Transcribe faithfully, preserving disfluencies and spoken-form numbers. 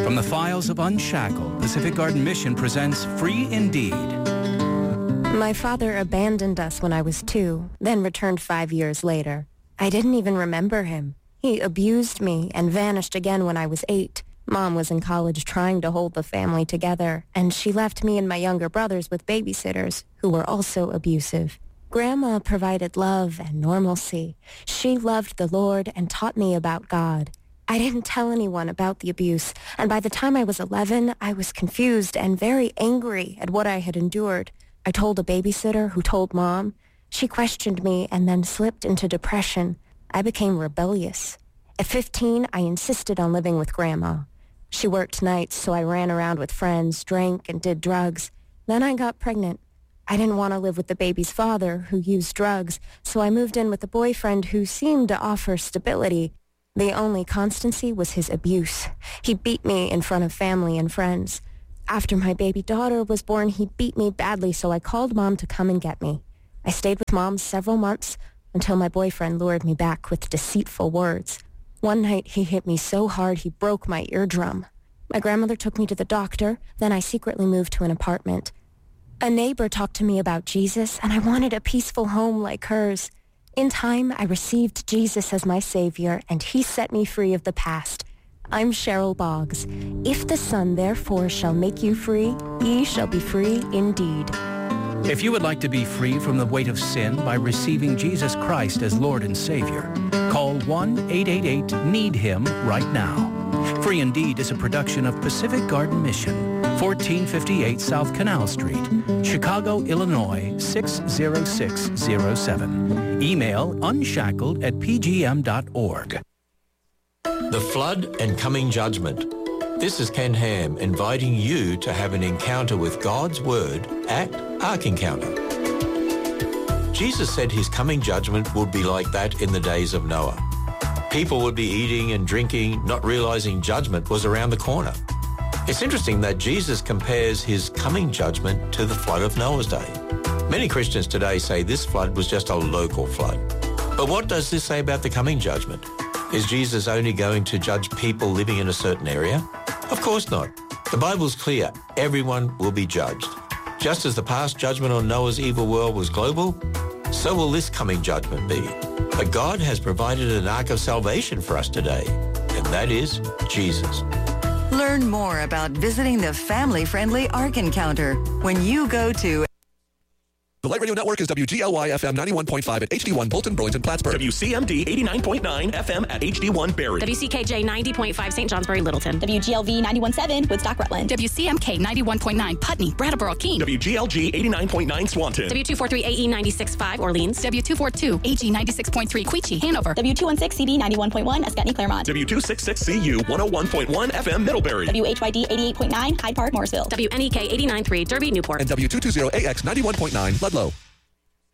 From the files of Unshackled, Pacific Garden Mission presents Free Indeed. My father abandoned us when I was two, then returned five years later. I didn't even remember him. He abused me and vanished again when I was eight. Mom was in college trying to hold the family together, and she left me and my younger brothers with babysitters who were also abusive. Grandma provided love and normalcy. She loved the Lord and taught me about God. I didn't tell anyone about the abuse, and by the time I was eleven, I was confused and very angry at what I had endured. I told a babysitter who told Mom. She questioned me and then slipped into depression. I became rebellious. At fifteen, I insisted on living with Grandma. She worked nights, so I ran around with friends, drank, and did drugs. Then I got pregnant. I didn't want to live with the baby's father, who used drugs, so I moved in with a boyfriend who seemed to offer stability. The only constancy was his abuse. He beat me in front of family and friends. After my baby daughter was born, he beat me badly, so I called Mom to come and get me. I stayed with Mom several months until my boyfriend lured me back with deceitful words. One night, he hit me so hard he broke my eardrum. My grandmother took me to the doctor, then I secretly moved to an apartment. A neighbor talked to me about Jesus, and I wanted a peaceful home like hers. In time, I received Jesus as my Savior, and He set me free of the past. I'm Cheryl Boggs. If the Son therefore shall make you free, ye shall be free indeed. If you would like to be free from the weight of sin by receiving Jesus Christ as Lord and Savior, call one eight eight eight need him right now. Free Indeed is a production of Pacific Garden Mission, fourteen fifty-eight South Canal Street, Chicago, Illinois, six zero six zero seven. Email unshackled at p g m dot org. The Flood and Coming Judgment. This is Ken Ham inviting you to have an encounter with God's Word at Ark Encounter. Jesus said his coming judgment would be like that in the days of Noah. People would be eating and drinking, not realizing judgment was around the corner. It's interesting that Jesus compares his coming judgment to the flood of Noah's day. Many Christians today say this flood was just a local flood. But what does this say about the coming judgment? Is Jesus only going to judge people living in a certain area? Of course not. The Bible's clear. Everyone will be judged. Just as the past judgment on Noah's evil world was global, so will this coming judgment be. But God has provided an ark of salvation for us today, and that is Jesus. Learn more about visiting the family-friendly Ark Encounter when you go to The Light Radio Network is W G L Y F M ninety-one point five at H D one Bolton, Burlington, Plattsburgh. W C M D eighty-nine point nine F M at H D one Barrie. W C K J ninety point five Saint Johnsbury, Littleton. W G L V ninety-one point seven Woodstock, Rutland. W C M K ninety-one point nine Putney, Brattleboro, Keene. W G L G eighty-nine point nine Swanton. W two forty-three A E ninety-six point five Orleans. W two forty-two A G ninety-six point three Queechee, Hanover. W two sixteen C B ninety-one point one Escutney, Claremont. W two sixty-six C U one oh one point one F M Middlebury. W H Y D eighty-eight point nine Hyde Park, Morrisville. W N E K eighty-nine point three Derby, Newport. And W two twenty A X ninety-one point nine Ludlow.